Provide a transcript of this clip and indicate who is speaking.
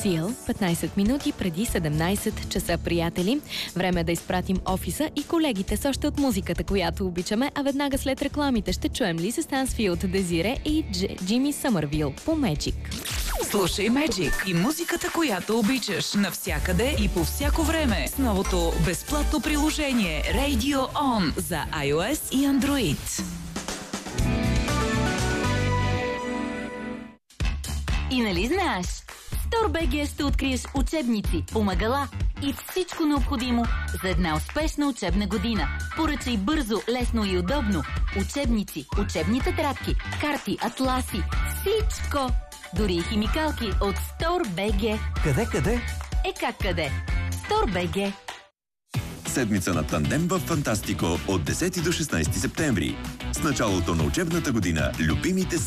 Speaker 1: Сиел, 15 минути преди 17 часа, приятели. Време е да изпратим офиса и колегите с още от музиката, която обичаме, а веднага след рекламите ще чуем Лиза Стансфилд, Дезире и Джимми Съмървил по Magic.
Speaker 2: Слушай Magic и музиката, която обичаш, навсякъде и по всяко време с новото безплатно приложение Radio On за iOS и Android.
Speaker 3: И нали знаеш? В StoreBG ще откриеш учебници, помагала и всичко необходимо за една успешна учебна година. Поръчай бързо, лесно и удобно. Учебници, учебни тетрадки, карти, атласи, всичко! Дори и химикалки от StoreBG.
Speaker 4: Къде?
Speaker 3: Как къде? StoreBG.
Speaker 5: Седмица на тандем в Фантастико от 10 до 16 септември. С началото на учебната година любимите